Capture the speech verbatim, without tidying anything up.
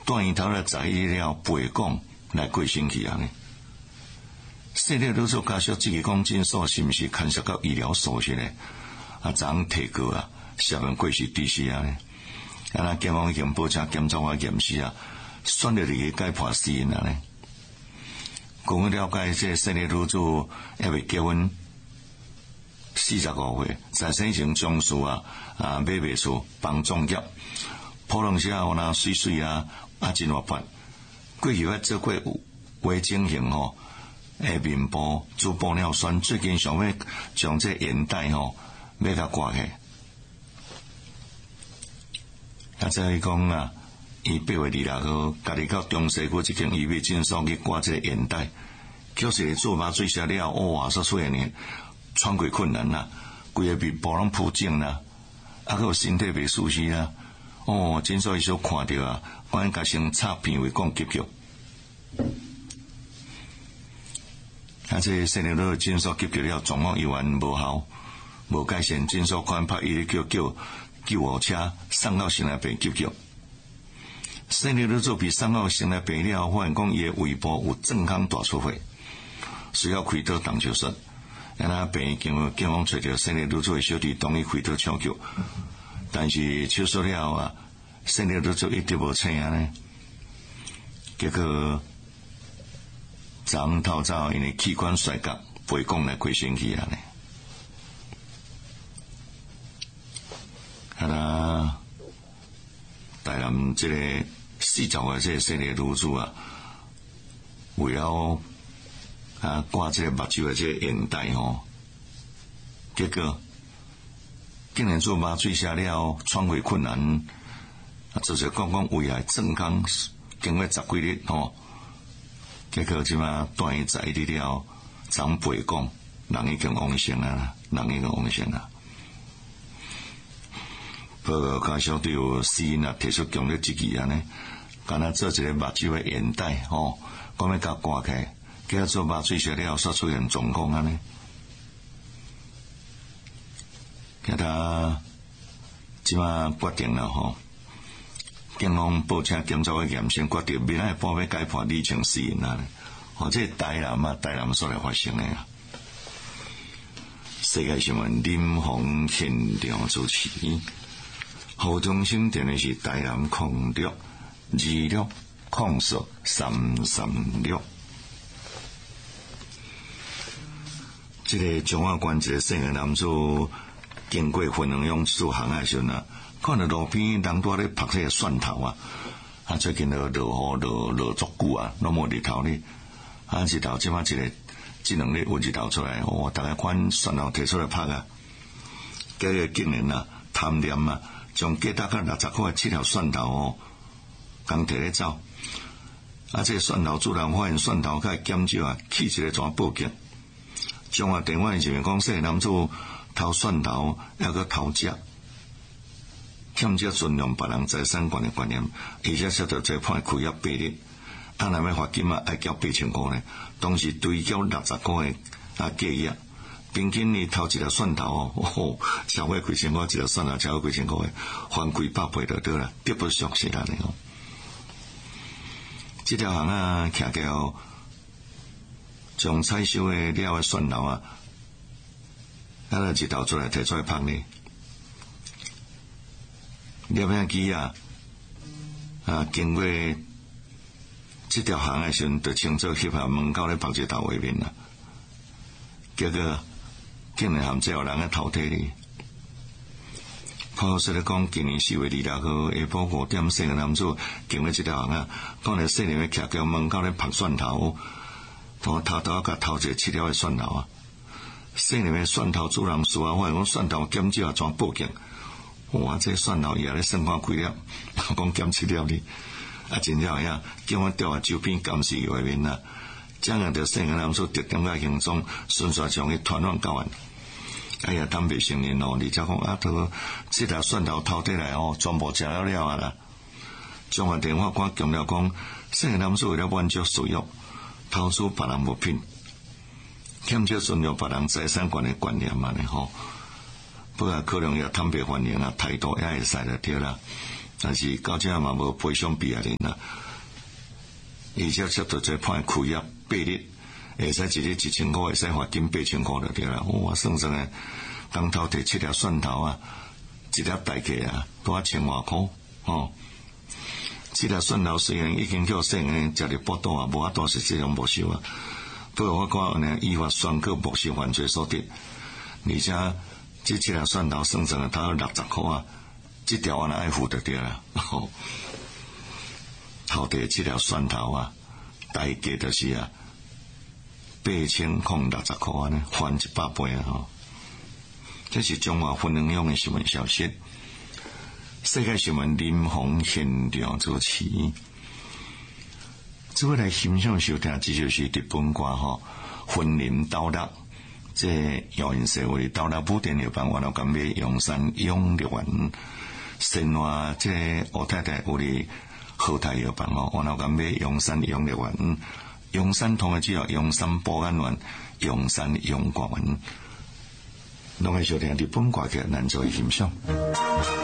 断伊头来在意了背讲来过星期啊呢。细粒愈做加速，这个讲诊所是毋是牵涉到医疗手续呢？啊，昨昏提过啊，下面过是 D C 啊呢。啊，那警方已经报请检察官验尸啊，选择伫个解剖死因啊呢。据我了解，这细粒愈做还未结婚。四十五岁，在生前从事啊啊买卖厝、帮中业、普通时啊，有那水水啊啊真活泼。过去捌做过微整形吼，诶面部做玻尿酸，最近想要将这眼袋吼要甲刮起。啊，再讲啊，伊八月二六号，家己到中西区一间医院诊所去刮这眼袋，叫一个做麻醉下了，哇，说出现呢。喘过困难啦，规个面部拢铺肿啦，啊，还有身体袂舒适啦。哦，诊所医生看到啊，赶紧甲先插片为讲急救。啊，这细粒佬诊所急救了，状况依然无效，无改善，诊所赶拍伊叫叫救护车送到城内病急救。细粒佬做被送到城内病了，发现讲伊的胃部有健康大出血，需要开刀动手术。啊，那病经过警方找到细粒佬做的小弟同意开刀抢救，但是手术了啊，细粒佬做一直无醒啊呢。结果昨昏透早因为器官衰竭，背讲来亏身去啊呢。啊啦，台南这个四十个这个细粒佬主啊，为了啊，挂这个目睭的这个眼袋吼，结果竟然做麻醉下了，喘气困难，啊，就是讲讲胃癌健康经过十几日吼，结果即马断伊在一日了，长背讲，人已经亡生啊，人已经亡生啊。报告家属对有死因啊提出强烈质疑啊呢，敢若做一个目睭的眼袋吼，讲要甲挂起。叫做麻醉下了所出现状况啊呢，叫他即马决定了吼，警方报请检察官验尸，决定明仔半要解剖理清死因啊！哦，这台南啊，台南所来发生的啊。世界新闻林鸿现场主持，何中心电的是台南空六二六空数三三六。这个中华关一个姓的男子经过分农用树行的时阵啊，看到路边人在咧拍这个蒜头啊，啊最近落落雨落落足久啊，拢无日头咧，啊日头即马一个这两日有日头出来，哦，大家看蒜头摕出来拍啊，结果竟然啊贪念啊，将价值到六十块七条蒜头哦，刚摕咧走，啊这个蒜头主人发现蒜头甲减少啊，气一个怎报警？中华电话认为讲，说男子偷蒜头，还个偷食，欠这尊重别人财产权的观念，而且涉到这判亏约八日，啊，那么罚金啊，要交八千块呢，当时追缴六十块的啊价约，平均你偷一条蒜头哦，哦，超过几千块，一条蒜头超过几千块的，还几百倍就对了，得不偿失啊！你讲，这条行啊，徛到。将采收的了的蒜头啊，啊，一头出来摕出来拍呢。摄影机啊，啊，经过这条行的时阵，就清楚翕下门口咧拍一头画面啦。结果竟然含这有人咧偷摕哩。报说咧讲，今年四月二六号下晡五点，四个男子经过这条行啊，看到四年的徛到门口咧拍蒜头。我偷偷甲偷一个七条的蒜头啊！姓林的蒜头主人说啊，我讲蒜头减少啊，怎报警？哇！这蒜头也咧算看几粒，讲减七条哩，啊，真正呀，叫我调下周边监视画面啊，这样着姓林人所特定个行踪，顺续将伊传往高安。哎呀，他未承认哦，而且讲啊，头这条蒜头偷得来哦，全部食了了啊啦！中华电法官强调讲，姓林人所为了满足私欲。偷取别人物品，欠缺尊重别人财产权的观念嘛呢吼，不过可能也坦白反映啊，态度也会使就对啦。 但是到这嘛无赔偿比啊人啦，而且接到这判开业八日，会使一日一千块，会使罚金八千块就对啦。哇，算算诶，当头摕七粒蒜头啊，一粒大价啊，都啊千外块哦。七粒蒜头虽然已经叫省诶，食入报道啊，无法度实际上没收啊。不过我讲呢，依法宣告没收犯罪所得，而且这七粒蒜头算算诶，头六十块啊。这条安尼爱付就对啦，吼、哦，头第七条蒜头啊，大价就是啊八千空六十块安尼，翻一百倍啊！吼，这是中华分两用的新闻消息。世界新闻林鸿现场主持，这位来欣赏收听，这就是日本歌吼，婚林斗六，这谣言社会斗六部电流版，我老感觉阳山永乐园。生活这老太太有哩后台药房哦，我老感觉阳山养乐园，阳山同的只有阳山保安院、阳山阳光园，拢会收听日本歌曲，咱做欣赏。